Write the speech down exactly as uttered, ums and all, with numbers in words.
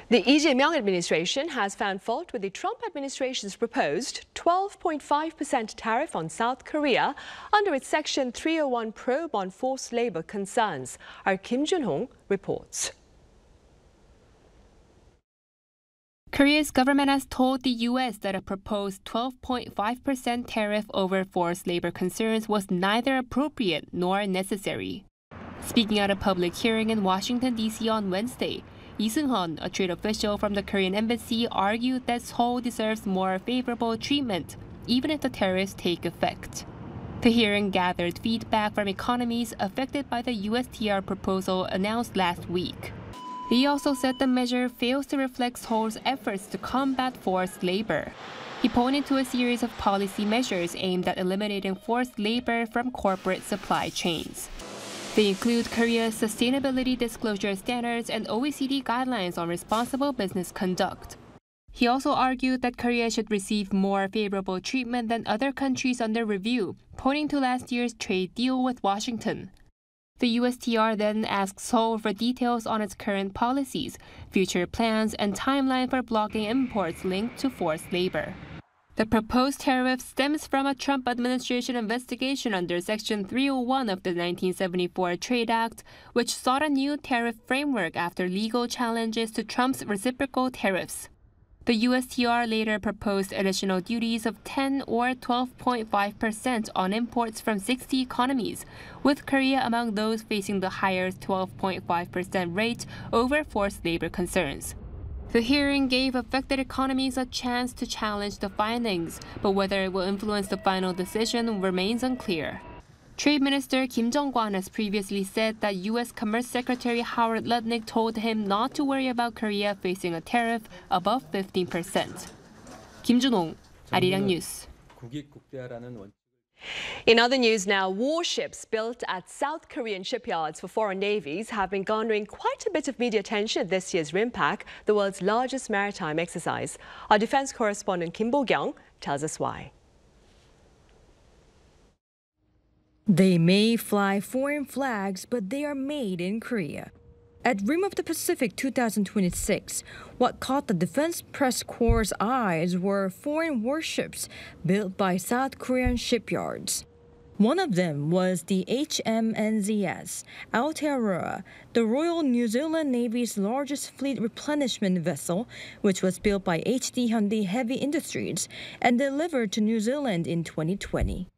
The Lee Jae-myung administration has found fault with the Trump administration's proposed twelve point five percent tariff on South Korea under its Section three oh one probe on forced labor concerns. Our Kim Jun-hong reports. Korea's government has told the U S that a proposed twelve point five percent tariff over forced labor concerns was neither appropriate nor necessary. Speaking at a public hearing in Washington, D C on Wednesday, Lee Seung-hun, a trade official from the Korean embassy, argued that Seoul deserves more favorable treatment, even if the tariffs take effect. The hearing gathered feedback from economies affected by the U S T R proposal announced last week. Lee also said the measure fails to reflect Seoul's efforts to combat forced labor. He pointed to a series of policy measures aimed at eliminating forced labor from corporate supply chains. They include Korea's sustainability disclosure standards and O E C D guidelines on responsible business conduct. He also argued that Korea should receive more favorable treatment than other countries under review, pointing to last year's trade deal with Washington. The U S T R then asked Seoul for details on its current policies, future plans, and timeline for blocking imports linked to forced labor. The proposed tariff stems from a Trump administration investigation under Section three oh one of the nineteen seventy-four Trade Act, which sought a new tariff framework after legal challenges to Trump's reciprocal tariffs. The U S T R later proposed additional duties of ten or twelve point five percent on imports from sixty economies, with Korea among those facing the higher twelve point five percent rate over forced labor concerns. The hearing gave affected economies a chance to challenge the findings, but whether it will influence the final decision remains unclear. Trade Minister Kim Jong-kwan has previously said that U S Commerce Secretary Howard Lutnick told him not to worry about Korea facing a tariff above fifteen percent. Kim Jun-hong, Arirang News. In other news now, warships built at South Korean shipyards for foreign navies have been garnering quite a bit of media attention at this year's RIMPAC, the world's largest maritime exercise. Our defense correspondent Kim Bo-kyung tells us why. They may fly foreign flags, but they are made in Korea. At Rim of the Pacific twenty twenty-six, what caught the Defense Press Corps' eyes were foreign warships built by South Korean shipyards. One of them was the H M N Z S Aotearoa, the Royal New Zealand Navy's largest fleet replenishment vessel, which was built by H D Hyundai Heavy Industries and delivered to New Zealand in twenty twenty.